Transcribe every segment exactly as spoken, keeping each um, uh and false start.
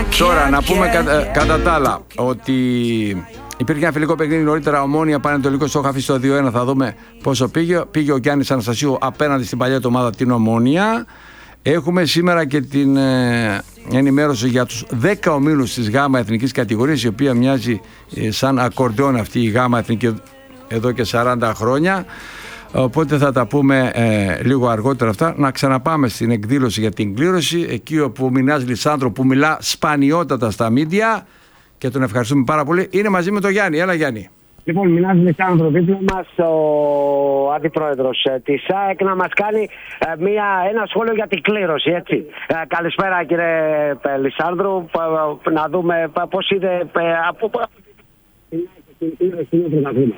Τώρα να πούμε κατά, κατά τα άλλα ότι υπήρχε ένα φιλικό παιχνίδι νωρίτερα, Ομόνοια Πανετολικό στο Χαφί στο δύο ένα. Θα δούμε πόσο πήγε. Πήγε ο Γιάννης Αναστασίου απέναντι στην παλιά ομάδα την Ομόνοια. Έχουμε σήμερα και την ε, ενημέρωση για τους δέκα ομίλους της ΓΑΜΑ εθνικής κατηγορίας, η οποία μοιάζει ε, σαν ακορντεόν αυτή η ΓΑΜΑ εθνική εδώ και σαράντα χρόνια. Οπότε θα τα πούμε ε, λίγο αργότερα αυτά. Να ξαναπάμε στην εκδήλωση για την κλήρωση, εκεί όπου ο Μινάς Λισάνδρο, που μιλά σπανιότατα στα μίντια και τον ευχαριστούμε πάρα πολύ, είναι μαζί με τον Γιάννη. Έλα Γιάννη. Λοιπόν, Μινάς Λισάνδρο, δίπλα μας ο αντιπρόεδρος της ΑΕΚ, να μας κάνει ε, μια, ένα σχόλιο για την κλήρωση, έτσι. Ε, καλησπέρα κύριε Λισάνδρου, να δούμε πώς είδε από την κλήρωση.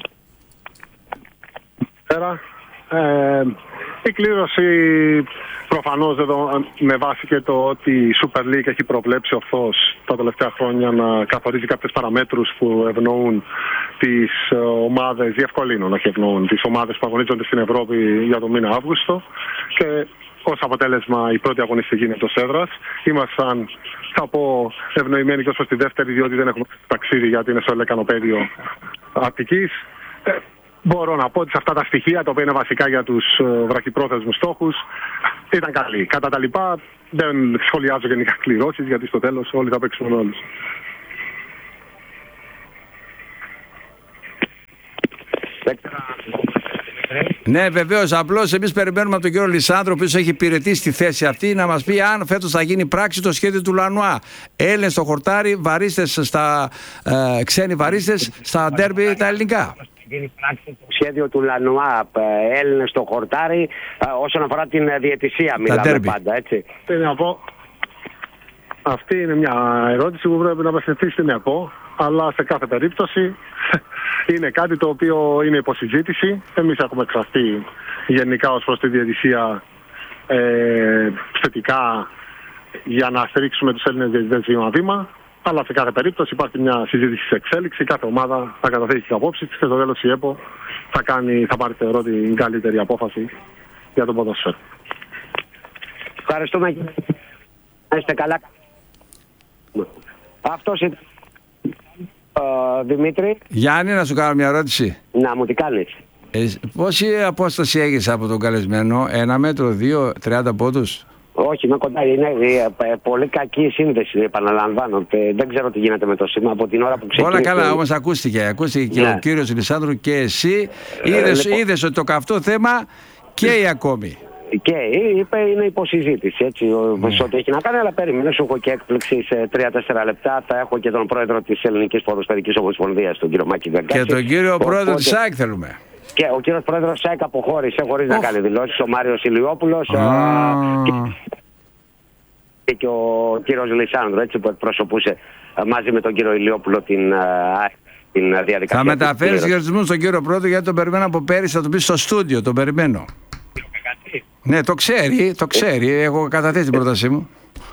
Ε, η κλήρωση προφανώς εδώ, με βάση και το ότι η Super League έχει προβλέψει ορθώς τα τελευταία χρόνια να καθορίζει κάποιες παραμέτρους που ευνοούν τις ομάδες, διευκολύνουν, όχι ευνοούν, τις ομάδες που αγωνίζονται στην Ευρώπη για τον μήνα Αύγουστο, και ως αποτέλεσμα η πρώτη αγωνιστική είναι εκτός έδρας. Ήμασταν, θα πω, ευνοημένοι και ως προς τη δεύτερη, διότι δεν έχουμε ταξίδι γιατί είναι στο λεκανοπέδιο Αττικής. Μπορώ να πω ότι σε αυτά τα στοιχεία, τα οποία είναι βασικά για τους βραχυπρόθεσμους στόχους, ήταν καλή. Κατά τα λοιπά, δεν σχολιάζω γενικά κληρώσεις, γιατί στο τέλος όλοι θα παίξουμε όλους. Ναι, βεβαίως. Απλώς εμείς περιμένουμε από τον κύριο Λισάνδρο, ο οποίος έχει υπηρετήσει τη θέση αυτή, να μας πει αν φέτος θα γίνει πράξη το σχέδιο του Λανουά. Έλληνες στο χορτάρι, βαρίστες στα, ε, ξένοι βαρίστες στα ντέρμπι τα ελληνικά. Γίνει πράξη το σχέδιο του Λανουά, Έλληνες στο χορτάρι, όσον αφορά την διαιτησία μιλάμε πάντα, έτσι. Τι να πω. Αυτή είναι μια ερώτηση που πρέπει να απευθυνθεί στην ΕΠΟ, αλλά σε κάθε περίπτωση είναι κάτι το οποίο είναι υποσυζήτηση. Εμείς έχουμε εκφραστεί γενικά ως προς τη διαιτησία ε, θετικά για να στηρίξουμε τους Έλληνες διαιτητές βήμα-βήμα. Αλλά σε κάθε περίπτωση υπάρχει μια συζήτηση σε εξέλιξη. Κάθε ομάδα θα καταθέσει τις απόψεις της και στο τέλος η ΕΠΟ θα, κάνει, θα πάρει θεωρώ την καλύτερη απόφαση για τον ποδόσφαιρο. Ευχαριστούμε. Είστε καλά. Αυτός είναι ο Δημήτρη. Γιάννη, να σου κάνω μια ερώτηση. Να μου τι κάνεις. Ε, πόση απόσταση έχεις από τον καλεσμένο? Ένα μέτρο, δύο, τριάντα πόντους? Όχι, είμαι κοντά. Είναι πολύ κακή η σύνδεση, επαναλαμβάνω. Δεν ξέρω τι γίνεται με το σήμα από την ώρα που ξεκίνησε. Όλα καλά, όμως ακούστηκε. Ακούστηκε ναι. Και ο κύριος Λισάνδρου και εσύ. Είδες, λοιπόν... είδες ότι το καυτό θέμα καίει ακόμη. Και είπε είναι υποσυζήτηση, έτσι, ναι. Ό,τι έχει να κάνει, αλλά περίμενε, σου έχω και έκπληξη σε τρία τέσσερα λεπτά. Θα έχω και τον πρόεδρο της Ελληνικής Ποδοσφαιρικής Ομοσπονδίας, τον κύριο Μάκη Γκαγκάτση. Και τον κύριο Οπότε... πρόεδρο της ΑΕΚ θέλουμε. Και ο κύριος πρόεδρος της ΑΕΚ αποχώρησε χωρίς oh. να κάνει δηλώσεις, ο Μάριος Ηλιόπουλος. Oh. Α, και... και ο κύριος Λισάνδρου, έτσι, που εκπροσωπούσε μαζί με τον κύριο Ηλιόπουλο την ΑΕΚ. Διαδικασία. Θα μεταφέρεις χαιρετισμούς στον κύριο πρόεδρο, γιατί τον περιμένω από πέρυσι, θα του πει στο στούντιο, τον περιμένω. Ναι, το ξέρει, το ξέρει. Έχω καταθέσει την πρότασή μου.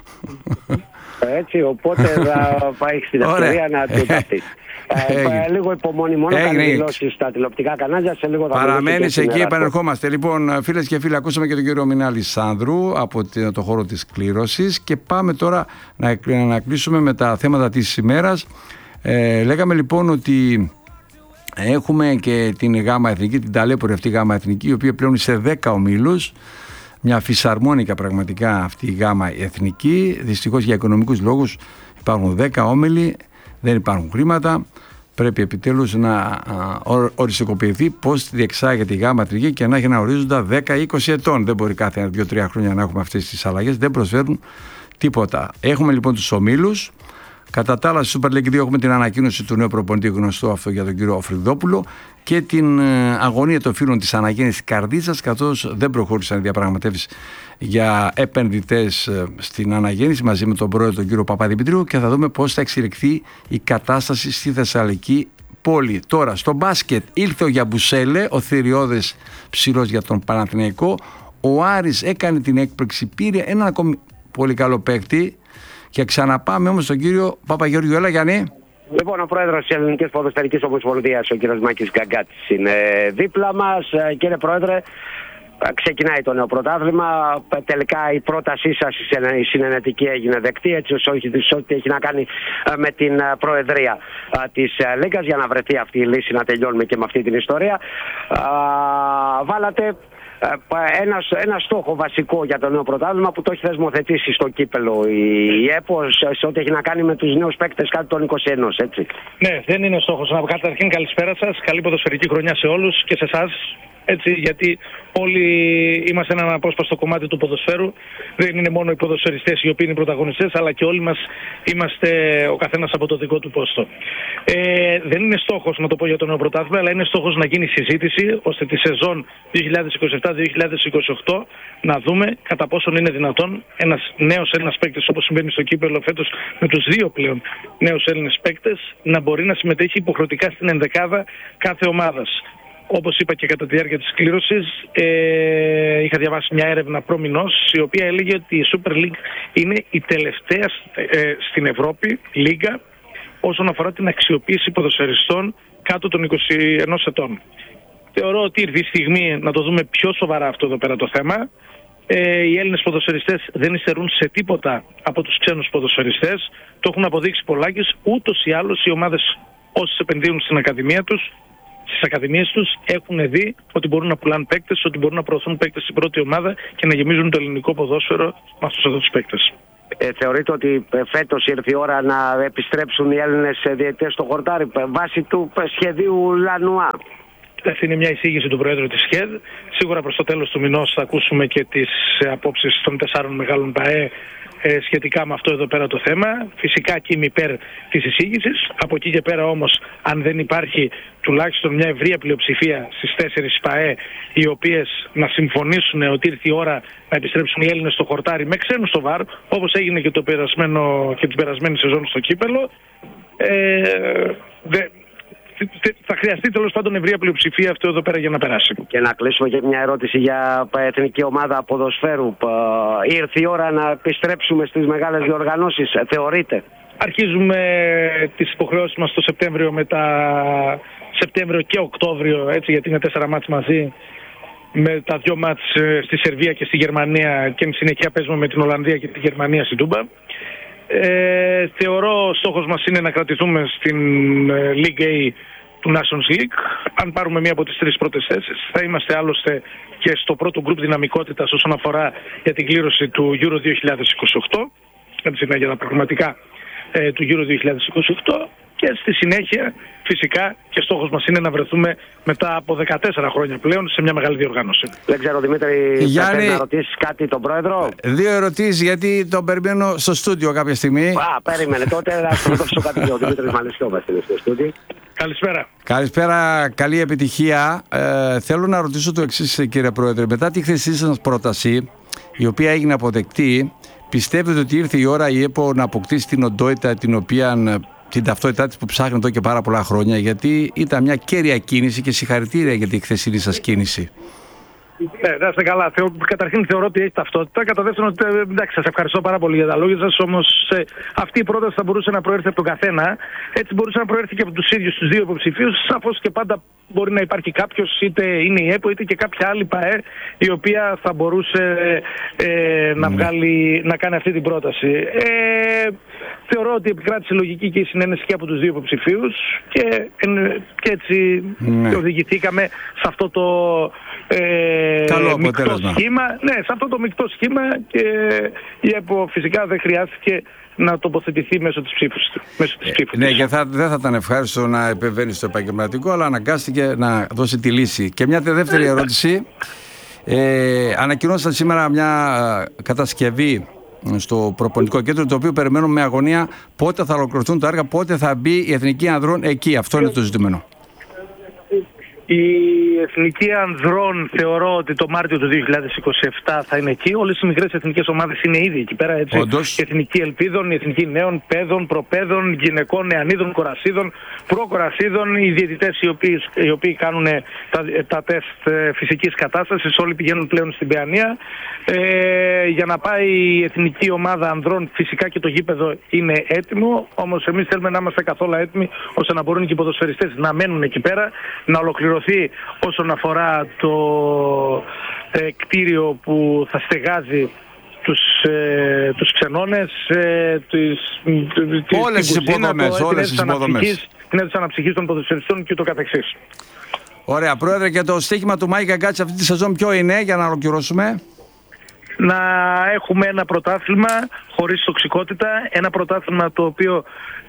Έτσι, οπότε θα πάει στην ευκαιρία να του τα πει. Ε, λίγο υπομονή, μόνο κάνει δηλώσεις στα τηλεοπτικά κανάλια. Σε λίγο θα παραμένεις εκεί, επανερχόμαστε. Λοιπόν, φίλες και φίλοι, ακούσαμε και τον κύριο Μινά Λισάνδρου από το χώρο της κλήρωσης και πάμε τώρα να, να κλείσουμε με τα θέματα της ημέρας. Ε, λέγαμε λοιπόν ότι έχουμε και την ΓΑΜΑ Εθνική, την ταλέπορη αυτή ΓΑΜΑ Εθνική, η οποία πλέον σε δέκα ομίλους. Μια φυσαρμόνικα πραγματικά αυτή η ΓΑΜΑ Εθνική. Δυστυχώς για οικονομικούς λόγους υπάρχουν δέκα όμιλοι, δεν υπάρχουν χρήματα. Πρέπει επιτέλους να οριστικοποιηθεί πώς διεξάγεται η ΓΑΜΑ Εθνική και να έχει ένα ορίζοντα δέκα με είκοσι ετών. Δεν μπορεί κάθε δύο τρία χρόνια να έχουμε αυτές τις αλλαγές, δεν προσφέρουν τίποτα. Έχουμε λοιπόν τους ομίλους. Κατά τα άλλα, στη Super League δύο έχουμε την ανακοίνωση του νέου προπονητή, γνωστό αυτό για τον κύριο Οφριδόπουλο, και την αγωνία των φίλων της αναγέννησης Καρδίτσας, καθώς δεν προχώρησαν οι διαπραγματεύσεις για επενδυτές στην αναγέννηση μαζί με τον πρόεδρο τον κύριο Παπαδημητρίου, και θα δούμε πώς θα εξελιχθεί η κατάσταση στη Θεσσαλική πόλη. Τώρα, στο μπάσκετ ήλθε ο Γιαμπουσέλε, ο θηριώδης ψηλός για τον Παναθηναϊκό. Ο Άρης έκανε την έκπληξη, πήρε έναν ακόμη πολύ καλό παίκτη. Και ξαναπάμε όμως στον κύριο Παπαγεωργίου. Έλα Γιάννη. Λοιπόν, ο πρόεδρος της Ελληνικής Ποδοσφαιρικής Ομοσπονδίας, ο κύριος Μάκης Γκαγκάτης, είναι δίπλα μας. Κύριε πρόεδρε, ξεκινάει το νέο πρωτάθλημα. Τελικά η πρότασή σας η συνενετική έγινε δεκτή, έτσι όσο ό,τι έχει να κάνει με την προεδρία της Λίγκας, για να βρεθεί αυτή η λύση, να τελειώνουμε και με αυτή την ιστορία. Βάλατε ένα, ένα στόχο βασικό για το νέο πρωτάθλημα που το έχει θεσμοθετήσει στο κύπελο η ΕΠΟ σε ό,τι έχει να κάνει με τους νέους παίκτες κάτω των είκοσι ένα, έτσι. Ναι, δεν είναι στόχος. Καταρχήν καλησπέρα σας, καλή ποδοσφαιρική χρονιά σε όλους και σε εσάς. Έτσι, γιατί όλοι είμαστε ένα απόσπαστο κομμάτι του ποδοσφαίρου. Δεν είναι μόνο οι ποδοσφαιριστές οι οποίοι είναι οι πρωταγωνιστές, αλλά και όλοι μας είμαστε ο καθένας από το δικό του πόστο. Ε, δεν είναι στόχος, να το πω για το νέο πρωτάθλημα, αλλά είναι στόχος να γίνει συζήτηση ώστε τη σεζόν δύο χιλιάδες είκοσι επτά δύο χιλιάδες είκοσι οκτώ να δούμε κατά πόσον είναι δυνατόν ένας νέος Έλληνας παίκτης, όπως συμβαίνει στο κύπελλο φέτος με τους δύο πλέον νέους Έλληνες παίκτες, να μπορεί να συμμετέχει υποχρεωτικά στην ενδεκάδα κάθε ομάδας. Όπως είπα και κατά τη διάρκεια της κλήρωσης, ε, είχα διαβάσει μια έρευνα προμηνός, η οποία έλεγε ότι η Super League είναι η τελευταία ε, στην Ευρώπη λίγα όσον αφορά την αξιοποίηση ποδοσφαιριστών κάτω των είκοσι ένα ετών. Θεωρώ ότι ήρθε η στιγμή να το δούμε πιο σοβαρά αυτό εδώ πέρα το θέμα. Ε, οι Έλληνες ποδοσφαιριστές δεν υστερούν σε τίποτα από τους ξένους ποδοσφαιριστές. Το έχουν αποδείξει πολλάκις. Ούτως ή άλλως οι ομάδες όσες επενδύουν στην ακαδημία τους, στις ακαδημίες τους, έχουν δει ότι μπορούν να πουλάνε παίκτες, ότι μπορούν να προωθούν παίκτες στην πρώτη ομάδα και να γεμίζουν το ελληνικό ποδόσφαιρο με αυτούς εδώ τους παίκτες. Ε, θεωρείτε ότι φέτος ήρθε η ώρα να επιστρέψουν οι Έλληνες διαιτητές στο χορτάρι βάσει του σχεδίου Λανουά? Αυτή είναι μια εισήγηση του Προέδρου της ΣΚΕΔ. Σίγουρα προς το τέλος του μηνός θα ακούσουμε και τις απόψεις των τεσσάρων μεγάλων ΠΑΕ σχετικά με αυτό εδώ πέρα το θέμα. Φυσικά και είμαι υπέρ της εισήγησης. Από εκεί και πέρα όμως, αν δεν υπάρχει τουλάχιστον μια ευρεία πλειοψηφία στις τέσσερις ΠΑΕ, οι οποίες να συμφωνήσουν ότι ήρθε η ώρα να επιστρέψουν οι Έλληνες στο χορτάρι με ξένους στο βαρ, όπως έγινε και, το περασμένο, και την περασμένη σεζόν στο κύπελλο, ε, δε, θα χρειαστεί τέλος πάντων ευρεία πλειοψηφία αυτό εδώ πέρα για να περάσει. Και να κλείσουμε και μια ερώτηση για εθνική ομάδα ποδοσφαίρου. Ήρθε η ώρα να επιστρέψουμε στις μεγάλες διοργανώσεις, θεωρείτε? Αρχίζουμε τις υποχρεώσεις μας το Σεπτέμβριο με τα Σεπτέμβριο και Οκτώβριο, έτσι, γιατί είναι τέσσερα μάτς μαζί, με τα δυο μάτς στη Σερβία και στη Γερμανία, και εν συνεχεία παίζουμε με την Ολλανδία και τη Γερμανία στην Τούμπα. Ε, θεωρώ στόχος μας είναι να κρατηθούμε στην League A του Nations League. Αν πάρουμε μία από τις τρεις πρώτες θέσεις, θα είμαστε άλλωστε και στο πρώτο γκρουπ δυναμικότητας όσον αφορά για την κλήρωση του Euro δύο χιλιάδες είκοσι οκτώ, έτσι είναι για τα πραγματικά ε, του Euro δύο χιλιάδες είκοσι οκτώ, και στη συνέχεια φυσικά και στόχος μας είναι να βρεθούμε μετά από δεκατέσσερα χρόνια πλέον σε μια μεγάλη διοργάνωση. Δεν ξέρω, Δημήτρη, Γιάννη, να ρωτήσεις κάτι τον Πρόεδρο? Δύο ερωτήσεις, γιατί τον περιμένω στο στούντιο κάποια στιγμή. Α, περίμενε, τότε να σου δώσω κάτι. Ο Δημήτρης Μαλισσιώβας είναι στο στούντιο. Καλησπέρα. Καλησπέρα, καλή επιτυχία. Ε, θέλω να ρωτήσω το εξής, κύριε Πρόεδρε. Μετά τη χθεσινή σας πρόταση, η οποία έγινε αποδεκτή, πιστεύετε ότι ήρθε η ώρα η ΕΠΟ να αποκτήσει την οντότητα την οποία, την ταυτότητά της που ψάχνει εδώ και πάρα πολλά χρόνια, γιατί ήταν μια κέρια κίνηση, και συγχαρητήρια για τη χθεσινή σας κίνηση? Ναι, να είστε καλά. Θεω, καταρχήν θεωρώ ότι έχει ταυτότητα. Κατά δεύτερον, εντάξει, σας ευχαριστώ πάρα πολύ για τα λόγια σας. Όμως ε, αυτή η πρόταση θα μπορούσε να προέρθει από τον καθένα. Έτσι μπορούσε να προέρθει και από τους ίδιους τους δύο υποψηφίους. Σαφώς και πάντα μπορεί να υπάρχει κάποιος, είτε είναι η ΕΠΟ είτε και κάποια άλλη ΠΑΕ, η οποία θα μπορούσε ε, να, βγάλει, να κάνει αυτή την πρόταση. Ε, θεωρώ ότι επικράτησε λογική και η συνένεση και από τους δύο υποψηφίους, και, και έτσι ναι. οδηγηθήκαμε σε αυτό το ε, καλό μεικτό σχήμα. Ναι, σε αυτό το μεικτό σχήμα, και η ΕΠΟ φυσικά δεν χρειάστηκε να τοποθετηθεί μέσω της ψήφου του. Ε, ναι, και θα, δεν θα ήταν ευχάριστο να επεμβαίνει στο επαγγελματικό, αλλά αναγκάστηκε να δώσει τη λύση. Και μια δεύτερη ερώτηση. Ε, ανακοινώσατε σήμερα μια κατασκευή στο προπονητικό κέντρο, το οποίο περιμένουμε με αγωνία πότε θα ολοκληρωθούν τα έργα, πότε θα μπει η Εθνική Ανδρών εκεί. Αυτό είναι το ζητούμενο. Η Εθνική Ανδρών θεωρώ ότι το Μάρτιο του δύο χιλιάδες είκοσι επτά θα είναι εκεί. Όλες οι μικρές εθνικές ομάδες είναι ήδη εκεί πέρα. Έτσι. Όντως. Η Εθνική Ελπίδων, η Εθνική Νέων, Παιδών, Προπαίδων, Γυναικών, Νεανίδων, Κορασίδων, Προκορασίδων. Οι διαιτητές οι οποίοι, οι οποίοι κάνουν τα, τα τεστ φυσικής κατάστασης, όλοι πηγαίνουν πλέον στην Παιανία. Ε, για να πάει η Εθνική Ομάδα Ανδρών, φυσικά και το γήπεδο είναι έτοιμο. Όμως εμείς θέλουμε να είμαστε καθόλου έτοιμοι ώστε να μπορούν και οι ποδοσφαιριστές να μένουν εκεί πέρα, να ολοκληρωθούν ολοκληρωθεί όσον αφορά το ε, κτίριο που θα στεγάζει τους, ε, τους ξενώνες, ε, τις, όλες τις υποδομές, όλες τις υποδομές. Την αίθουσα αναψυχής των ποδοσφαιριστών και ούτω καθεξής. Ωραία, Πρόεδρε, και το στοίχημα του Μάικ Γκαγκάτση αυτή τη σεζόν ποιο είναι, για να ολοκληρώσουμε? Να έχουμε ένα πρωτάθλημα χωρίς τοξικότητα, ένα πρωτάθλημα το οποίο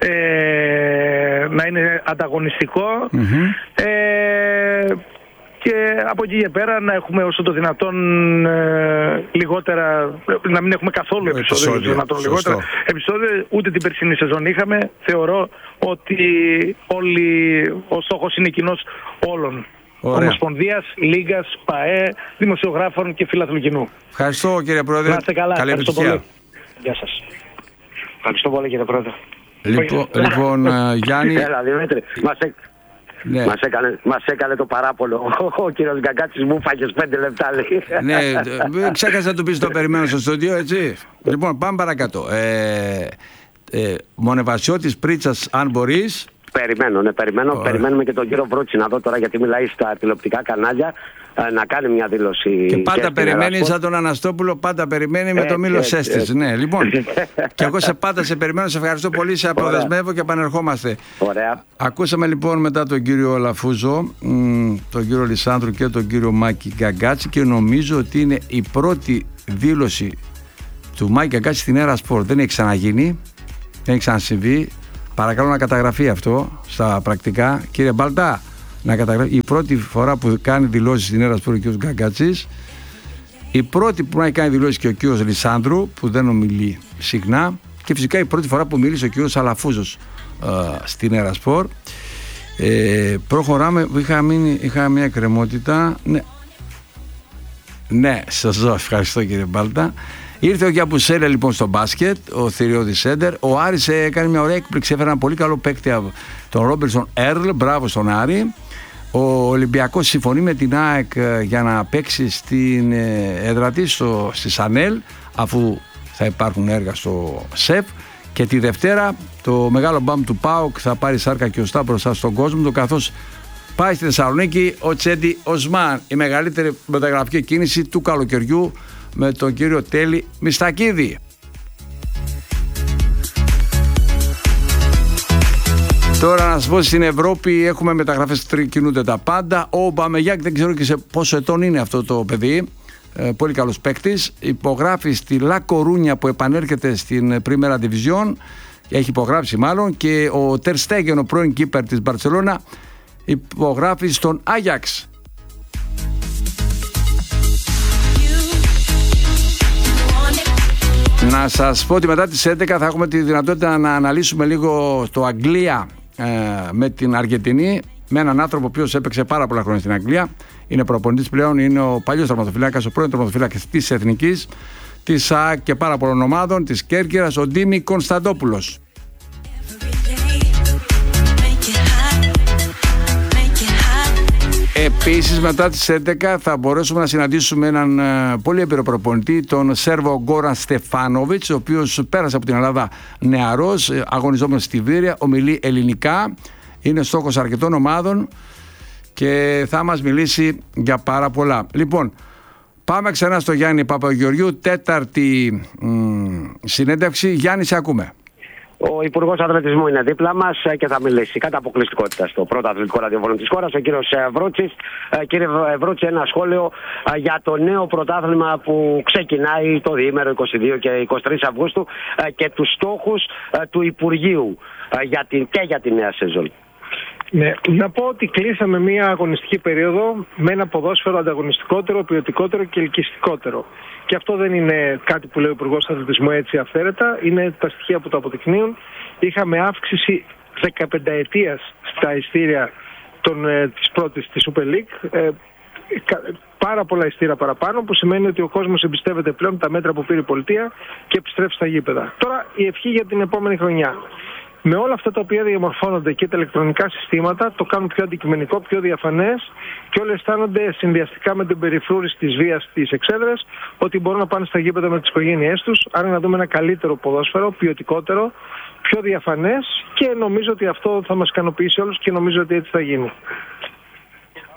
ε, να είναι ανταγωνιστικό, mm-hmm. ε, και από εκεί και πέρα να έχουμε όσο το δυνατόν ε, λιγότερα, να μην έχουμε καθόλου επεισόδια, όσο δυνατόν λιγότερα επεισόδια, ούτε την περσινή σεζόν είχαμε. Θεωρώ ότι όλοι, ο στόχος είναι κοινός όλων. Ομοσπονδίας, Λίγκας, ΠΑΕ, δημοσιογράφων και φιλάθλου κοινού. Ευχαριστώ, κύριε Πρόεδρε. Να είστε καλά. Καλή επιτυχία. Γεια σας. Ευχαριστώ πολύ, κύριε Πρόεδρε. Λοιπόν, λοιπόν Γιάννη... Έλα, Δημήτρη, μας, έ... ναι. μας, έκανε, μας έκανε το παράπονο. Ο κύριος Γκαγκάτσης μου φάγες πέντε λεπτά, λέει. Ναι, ξέχασα να του πεις το περιμένω στο στούντιο, έτσι. Λοιπόν, πάμε παρακάτω. Ε, ε, Μονεβασιώτης Πρίτσας, αν μπορείς... Περιμένω, ναι, περιμένω. Ωραία. Περιμένουμε και τον κύριο Βρούτση να δω τώρα, γιατί μιλάει στα τηλεοπτικά κανάλια, να κάνει μια δήλωση. Και πάντα και περιμένει σαν τον Αναστόπουλο, πάντα περιμένει με το μήλο σέστης. Ναι, λοιπόν. Και εγώ σε πάντα σε περιμένω, σε ευχαριστώ πολύ, σε αποδεσμεύω και επανερχόμαστε. Ωραία. Ακούσαμε λοιπόν μετά τον κύριο Λαφούζο, τον κύριο Λισάνδρου και τον κύριο Μάκη Γκαγκάτση, και νομίζω ότι είναι η πρώτη δήλωση του Μάκη Γκαγκάτση στην Έρα Σπορ. Δεν έχει ξαναγίνει, δεν έχει ξανασυμβεί. Παρακαλώ να καταγραφεί αυτό στα πρακτικά. Κύριε Μπάλτα, να καταγραφεί. Η πρώτη φορά που κάνει δηλώσεις στην Έρα Σπορ ο κ. Γκαγκάτσης, η πρώτη που έχει κάνει δηλώσεις και ο κ. Λισάνδρου, που δεν ομιλεί συχνά, και φυσικά η πρώτη φορά που μίλησε ο κ. Αλαφούζος ε, στην Έρα Σπορ. Ε, προχωράμε. Είχα, μείνει, είχα μια εκκρεμότητα. Ναι, ναι, σας δω. Ευχαριστώ, κύριε Μπάλτα. Ήρθε ο Γιαμπουσέλε λοιπόν στο μπάσκετ, ο Θηριώδης Σέντερ. Ο Άρης έκανε μια ωραία έκπληξη, έφερε ένα πολύ καλό παίκτη, τον Ρόμπερτσον Έρλ. Μπράβο στον Άρη. Ο Ολυμπιακός συμφωνεί με την ΑΕΚ για να παίξει στην έδρα της, στη Σανέλ, αφού θα υπάρχουν έργα στο ΣΕΠ. Και τη Δευτέρα το μεγάλο μπαμ του ΠΑΟΚ θα πάρει σάρκα και οστά μπροστά στον κόσμο του, καθώς πάει στη Θεσσαλονίκη ο Τσέντι Οσμάν, η μεγαλύτερη μεταγραφική κίνηση του καλοκαιριού, με τον κύριο Τέλη Μιστακίδη. Τώρα να σας πω, στην Ευρώπη έχουμε μεταγραφές, κινούνται τα πάντα. Ο Ομπαμεγιάκ, δεν ξέρω και σε πόσο ετών είναι αυτό το παιδί, ε, πολύ καλός παίκτης, υπογράφει στη Λα Κορούνια που επανέρχεται στην Πρίμερα Division, έχει υπογράψει μάλλον, και ο Τερ Στέγεν, ο πρώην κίπερ της Μπαρτσελώνα, υπογράφει στον Άγιαξ. Να σας πω ότι μετά τις έντεκα θα έχουμε τη δυνατότητα να αναλύσουμε λίγο το Αγγλία ε, με την Αργεντινή, με έναν άνθρωπο ο οποίος έπαιξε πάρα πολλά χρόνια στην Αγγλία. Είναι προπονητής πλέον, είναι ο παλιός τερματοφυλάκας, ο πρώην τερματοφυλάκας της Εθνικής, της ΑΕΚ και πάρα πολλών ομάδων, της Κέρκυρας, ο Ντίμη Κωνσταντόπουλος. Επίσης μετά τις έντεκα θα μπορέσουμε να συναντήσουμε έναν ε, πολύ έμπειρο προπονητή, τον Σέρβο Γκόραν Στεφάνοβιτς, ο οποίος πέρασε από την Ελλάδα νεαρός, ε, αγωνιζόμενος στη Βύρεια, ομιλεί ελληνικά, είναι στόχος αρκετών ομάδων και θα μας μιλήσει για πάρα πολλά. Λοιπόν, πάμε ξανά στο Γιάννη Παπαγεωργιού, τέταρτη μ, συνέντευξη. Γιάννη, σε ακούμε. Ο Υπουργός Αθλητισμού είναι δίπλα μας και θα μιλήσει κατά αποκλειστικότητα στο πρώτο αθλητικό ραδιόφωνο της χώρας, ο κύριος Βρούτσης. Κύριε Βρούτση, ένα σχόλιο για το νέο πρωτάθλημα που ξεκινάει το διήμερο είκοσι δύο και είκοσι τρεις Αυγούστου και τους στόχους του Υπουργείου για την, και για τη νέα σεζόν. Ναι, να πω ότι κλείσαμε μια αγωνιστική περίοδο με ένα ποδόσφαιρο ανταγωνιστικότερο, ποιοτικότερο και ελκυστικότερο. Και αυτό δεν είναι κάτι που λέει ο Υπουργός Αθλητισμού έτσι αυθαίρετα, είναι τα στοιχεία που το αποδεικνύουν. Είχαμε αύξηση δεκαπενταετίας στα ειστήρια των, ε, της πρώτης της Super League, ε, πάρα πολλά ειστήρια παραπάνω, που σημαίνει ότι ο κόσμος εμπιστεύεται πλέον τα μέτρα που πήρε η πολιτεία και επιστρέφει στα γήπεδα. Τώρα η ευχή για την επόμενη χρονιά. Με όλα αυτά τα οποία διαμορφώνονται και τα ηλεκτρονικά συστήματα, το κάνουν πιο αντικειμενικό, πιο διαφανές και όλοι αισθάνονται συνδυαστικά με την περιφρούρηση της βίας στις εξέδρες ότι μπορούν να πάνε στα γήπεδα με τις οικογένειές τους. Άρα να δούμε ένα καλύτερο ποδόσφαιρο, ποιοτικότερο, πιο διαφανές, και νομίζω ότι αυτό θα μας ικανοποιήσει όλους και νομίζω ότι έτσι θα γίνει.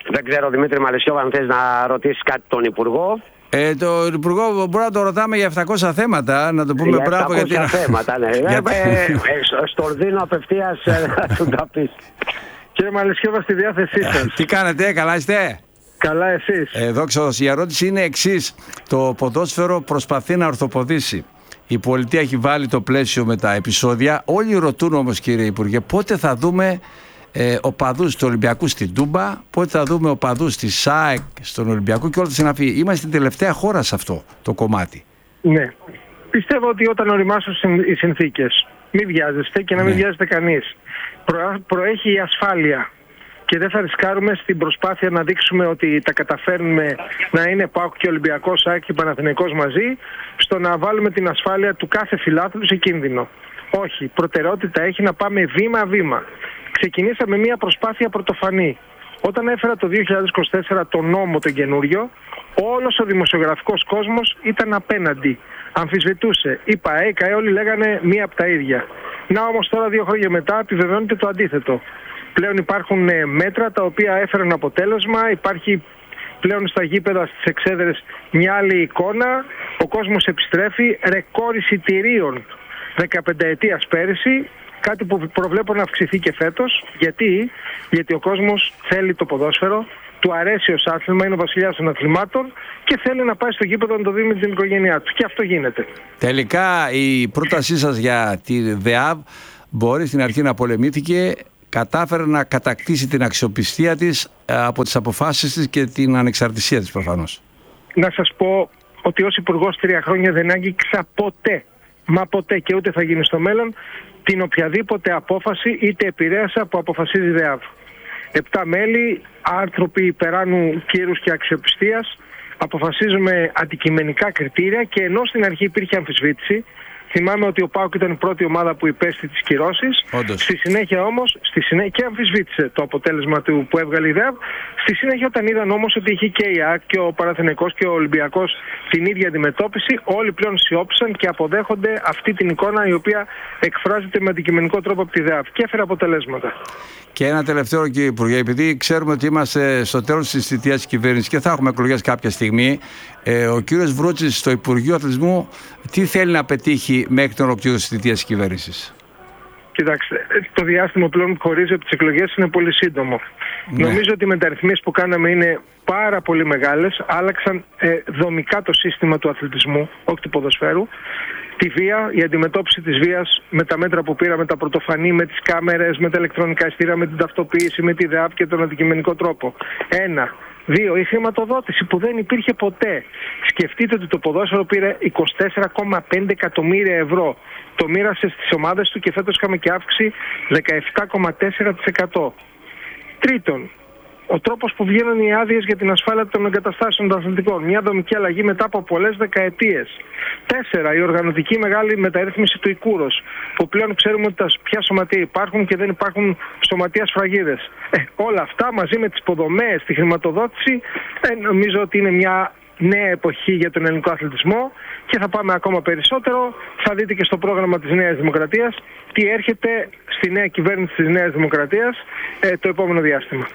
Δεν ξέρω, Δημήτρη Μαλαισιώβα, αν θες να ρωτήσεις κάτι τον Υπουργό. Ε, το Υπουργό μπορεί να το ρωτάμε για επτακόσια θέματα, να το πούμε μπράβο. Για επτακόσια θέματα, ναι. Γιατί... ε, ε, στον δίνω απευθείας να του τα πεις. Κύριε Μαλαισιώβα, στη διάθεσή σας. Τι κάνετε, καλά είστε? Καλά, εσείς? Ε, δόξα τω Θεώ. Η ερώτηση είναι εξής. Το ποδόσφαιρο προσπαθεί να ορθοποδήσει. Η πολιτεία έχει βάλει το πλαίσιο με τα επεισόδια. Όλοι ρωτούν όμως, κύριε Υπουργέ, πότε θα δούμε ε, οπαδούς του Ολυμπιακού στην Τούμπα, πότε θα δούμε οπαδούς τη ΣΑΕΚ στον Ολυμπιακό και όλα τα συναφή. Είμαστε στην τελευταία χώρα σε αυτό το κομμάτι. Ναι. Πιστεύω ότι όταν οριμάσουν οι συνθήκες, μην βιάζεστε και να μην ναι. βιάζεται κανείς. Προ, προέχει η ασφάλεια. Και δεν θα ρισκάρουμε στην προσπάθεια να δείξουμε ότι τα καταφέρνουμε να είναι ΠΑΟΚ και Ολυμπιακός, ΑΕΚ και Παναθηναϊκός μαζί, στο να βάλουμε την ασφάλεια του κάθε φιλάθλου σε κίνδυνο. Όχι, προτεραιότητα έχει να πάμε βήμα-βήμα. Ξεκινήσαμε μια προσπάθεια πρωτοφανή. Όταν έφερα το δύο χιλιάδες είκοσι τέσσερα το νόμο τον καινούριο, όλος ο δημοσιογραφικός κόσμος ήταν απέναντι. Αμφισβητούσε. Η ΠΑΕ, ΚΑΕ, όλοι λέγανε μία από τα ίδια. Να όμως τώρα δύο χρόνια μετά επιβεβαιώνεται το αντίθετο. Πλέον υπάρχουν μέτρα τα οποία έφεραν αποτέλεσμα, υπάρχει πλέον στα γήπεδα, στις εξέδρες μια άλλη εικόνα, ο κόσμος επιστρέφει, ρεκόρ εισιτηρίων δεκαπενταετίας πέρυσι, κάτι που προβλέπω να αυξηθεί και φέτος. Γιατί? Γιατί ο κόσμος θέλει το ποδόσφαιρο, του αρέσει ως άθλημα, είναι ο βασιλιάς των αθλημάτων και θέλει να πάει στο γήπεδο να το δει με την οικογένειά του. Και αυτό γίνεται. Τελικά η πρότασή σας για τη ΔΕΑΒ μπορεί στην αρχή να πολεμήθηκε, κατάφερε να κατακτήσει την αξιοπιστία της από τις αποφάσεις της και την ανεξαρτησία της προφανώς. Να σας πω ότι ως Υπουργός τρία χρόνια δεν άγγιξα ποτέ, μα ποτέ και ούτε θα γίνει στο μέλλον, την οποιαδήποτε απόφαση είτε επηρέασα που αποφασίζει η ΔΕΑΒ. Επτά μέλη, άνθρωποι υπεράνου κύρους και αξιοπιστίας, αποφασίζουμε αντικειμενικά κριτήρια και ενώ στην αρχή υπήρχε αμφισβήτηση, θυμάμαι ότι ο ΠΑΟΚ ήταν η πρώτη ομάδα που υπέστη τις κυρώσεις. Στη συνέχεια όμως, στη συνέχεια και αμφισβήτησε το αποτέλεσμα του που έβγαλε η ΔΕΑΒ. Στη συνέχεια, όταν είδαν όμως ότι είχε και η ΑΕΚ και ο Παναθηναϊκός και ο Ολυμπιακός την ίδια αντιμετώπιση, όλοι πλέον σιώπησαν και αποδέχονται αυτή την εικόνα η οποία εκφράζεται με αντικειμενικό τρόπο από τη ΔΕΑΒ και έφερε αποτελέσματα. Και ένα τελευταίο, κύριε Υπουργέ, επειδή ξέρουμε ότι είμαστε στο τέλος της θητείας της κυβέρνησης και θα έχουμε εκλογές κάποια στιγμή, ε, ο κύριος Βρούτσης στο Υπουργείο Αθλητισμού τι θέλει να πετύχει μέχρι την ολοκλήρωση της θητείας της κυβέρνησης? Κοιτάξτε, το διάστημα πλέον που χωρίζει από τις εκλογές είναι πολύ σύντομο. Ναι. Νομίζω ότι οι μεταρρυθμίσεις που κάναμε είναι πάρα πολύ μεγάλες. Άλλαξαν ε, δομικά το σύστημα του αθλητισμού, όχι του ποδοσφαίρου. Τη βία, η αντιμετώπιση της βίας με τα μέτρα που πήραμε, τα πρωτοφανή, με τις κάμερες, με τα ηλεκτρονικά ειστήρια, με την ταυτοποίηση, με τη ΔΕΑΒ και τον αντικειμενικό τρόπο. Ένα. Δύο, η χρηματοδότηση που δεν υπήρχε ποτέ. Σκεφτείτε ότι το ποδόσφαιρο πήρε είκοσι τέσσερα κόμμα πέντε εκατομμύρια ευρώ. Το μοίρασε στις ομάδες του και φέτος είχαμε και αύξηση δεκαεπτά κόμμα τέσσερα τοις εκατό. Τρίτον, ο τρόπος που βγαίνουν οι άδειες για την ασφάλεια των εγκαταστάσεων των αθλητικών. Μια δομική αλλαγή μετά από πολλές δεκαετίες. Τέσσερα, η οργανωτική μεγάλη μεταρρύθμιση του Ικούρος. Που πλέον ξέρουμε ότι τα ποια σωματεία υπάρχουν και δεν υπάρχουν σωματεία σφραγίδες. Ε, όλα αυτά μαζί με τις υποδομές, τη χρηματοδότηση, ε, νομίζω ότι είναι μια νέα εποχή για τον ελληνικό αθλητισμό και θα πάμε ακόμα περισσότερο. Θα δείτε και στο πρόγραμμα της Νέας Δημοκρατίας τι έρχεται στη νέα κυβέρνηση της Νέας Δημοκρατίας ε, το επόμενο διάστημα.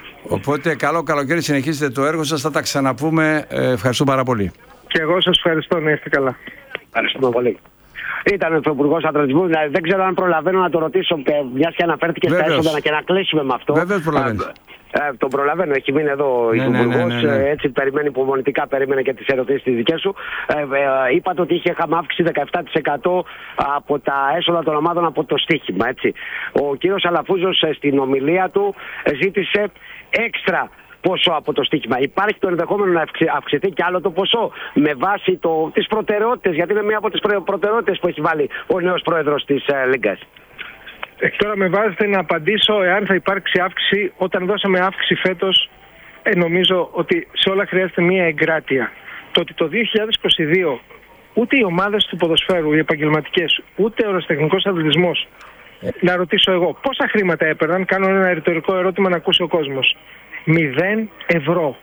Οπότε καλό καλοκαίρι, συνεχίστε το έργο σας, θα τα ξαναπούμε. Ε, ευχαριστώ πάρα πολύ. Και εγώ σας ευχαριστώ, να είστε καλά. Ευχαριστούμε πολύ. Ήταν ο Υπουργός Αθλητισμού, δηλαδή δεν ξέρω αν προλαβαίνω να το ρωτήσω, μιας και αναφέρθηκε στα έσοδα και να κλείσουμε με αυτό. Βέβαιως προλαβαίνω. Ε, τον προλαβαίνω, έχει μείνει εδώ ο ναι, Υπουργός, ναι, ναι, ναι. Έτσι περιμένει υπομονητικά, περίμενε και τις ερωτήσεις τις δικές σου. Ε, ε, είπατε ότι είχαμε αύξηση δεκαεπτά τοις εκατό από τα έσοδα των ομάδων από το στοίχημα, έτσι. Ο κύριος Αλαφούζος στην ομιλία του ζήτησε έξτρα ποσό από το στοίχημα. Υπάρχει το ενδεχόμενο να αυξηθεί κι άλλο το ποσό με βάση το, τις προτεραιότητες, γιατί είναι μία από τις προτεραιότητες που έχει βάλει ο νέος πρόεδρος της ε, Λίγκας. Ε, τώρα με βάζετε να απαντήσω εάν θα υπάρξει αύξηση. Όταν δώσαμε αύξηση φέτος, ε, νομίζω ότι σε όλα χρειάζεται μία εγκράτεια. Το ότι το δύο χιλιάδες είκοσι δύο ούτε οι ομάδες του ποδοσφαίρου, οι επαγγελματικές, ούτε ο αεροτεχνικός αθλητισμός, ε, να ρωτήσω εγώ πόσα χρήματα έπαιρναν, κάνω ένα ρητορικό ερώτημα να ακούσει ο κόσμος. Μηδέν ευρώ.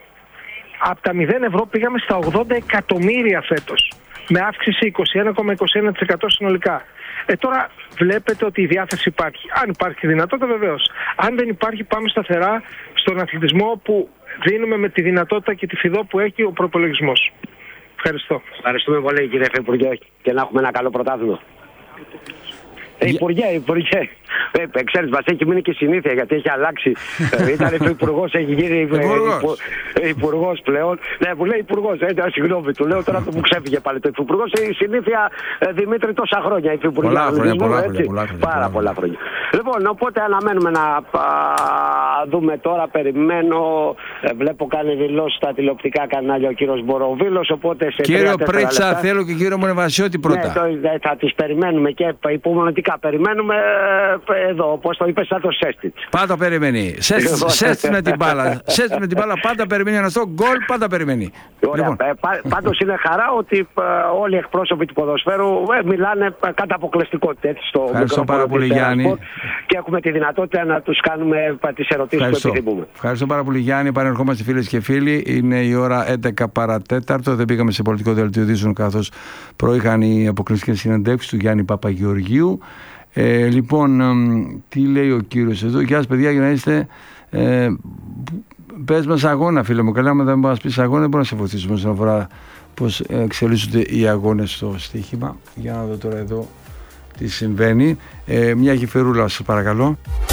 Από τα μηδέν ευρώ πήγαμε στα ογδόντα εκατομμύρια φέτος. Με αύξηση είκοσι ένα κόμμα είκοσι ένα τοις εκατό συνολικά. Ε, τώρα βλέπετε ότι η διάθεση υπάρχει. Αν υπάρχει δυνατότητα βεβαίως. Αν δεν υπάρχει πάμε σταθερά στον αθλητισμό που δίνουμε με τη δυνατότητα και τη φιδό που έχει ο προπολογισμός. Ευχαριστώ. Ευχαριστούμε πολύ, κύριε Υφυπουργέ, και να έχουμε ένα καλό πρωτάθλημα. Ε, Υπουργέ, Υπουργέ. Ε, ξέρεις, μας έχει μείνει και συνήθεια γιατί έχει αλλάξει. ε, ήταν υφυπουργός, έχει γίνει υπουργός πλέον. Ναι, μου λέει υπουργός. Ε, συγγνώμη, του λέω τώρα το μου ξέφυγε πάλι το υφυπουργός. Η συνήθεια, ε, Δημήτρη, τόσα χρόνια υφυπουργός. Πολλά χρόνια, πολλά χρόνια, πολλά χρόνια. Πάρα πολλά χρόνια. Λοιπόν, οπότε αναμένουμε να α, δούμε τώρα. Περιμένω. Ε, βλέπω κάνει δηλώσει στα τηλεοπτικά κανάλια ο κύριος Μποροβίλος. Οπότε σε κύριο Πρίτσα, θέλω και κύριο Μονεβασιώτη πρώτα. Ναι, το, θα τις περιμένουμε και υπομονετικά περιμένουμε. Εδώ, όπως το είπε, σαν το Σέστιτς. Πάντα περιμένει. Σέστιτς με την μπάλα. Σέστιτς με την μπάλα, πάντα περιμένει ένα στο γκολ, πάντα περιμένει. Ωραία. Λοιπόν. Πάντως είναι χαρά ότι όλοι οι εκπρόσωποι του ποδοσφαίρου μιλάνε κατά αποκλειστικότητα στο Ευχαριστώ πάρα πολύ, Γιάννη. Και έχουμε τη δυνατότητα να τους κάνουμε τις ερωτήσεις Ευχαριστώ. που επιθυμούμε. Ευχαριστώ πάρα πολύ, Γιάννη. Επανερχόμαστε, φίλες και φίλοι. Είναι η ώρα έντεκα παρά τέταρτο. Δεν πήγαμε σε πολιτικό δελτίο ειδήσεων καθώς προείχαν οι αποκλειστικές συνεντεύξεις του Γιάννη Παπαγεωργίου. Ε, λοιπόν, τι λέει ο κύριος εδώ? Γεια σας, παιδιά, για να είστε. Ε, πες μας αγώνα, φίλε μου. Καλά, άμα δεν μας πεις αγώνα, δεν μπορούμε να σε βοηθήσουμε όσον αφορά πώς εξελίσσονται οι αγώνες στο στοίχημα. Για να δω τώρα εδώ τι συμβαίνει. Ε, μια γυφερούλα, σας παρακαλώ.